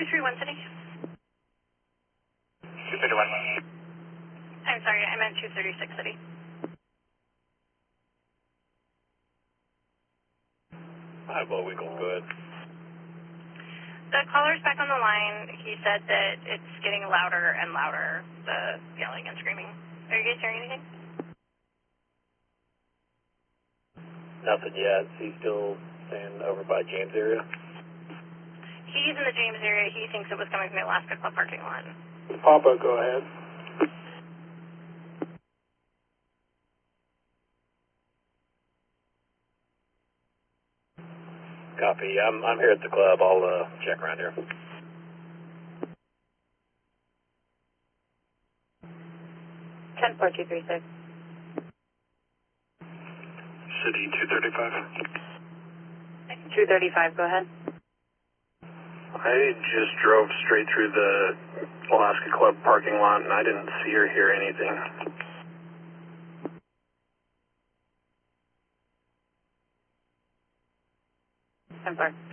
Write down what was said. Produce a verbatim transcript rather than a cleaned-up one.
two three one City. two thirty-one. I'm sorry, I meant two thirty-six City. Hi, Bo Wiegel, go ahead. The caller's back on the line. He said that it's getting louder and louder, the yelling and screaming. Are you guys hearing anything? Nothing yet. He's still staying over by James area? He's in the James area. He thinks it was coming from the Alaska Club parking lot. Papa, go ahead. Copy. I'm I'm here at the club. I'll uh, check around here. ten four two three six. City two thirty-five. two thirty-five, go ahead. I just drove straight through the Alaska Club parking lot and I didn't see or hear anything. ten four.